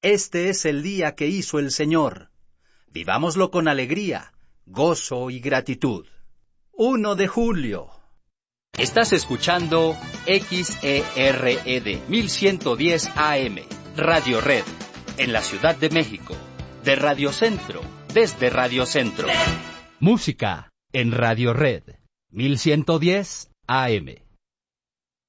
Este es el día que hizo el Señor. Vivámoslo con alegría, gozo y gratitud. 1 de julio. Estás escuchando XERED 1110 AM, Radio Red, en la Ciudad de México. De Radio Centro, desde Radio Centro. Música en Radio Red 1110 AM.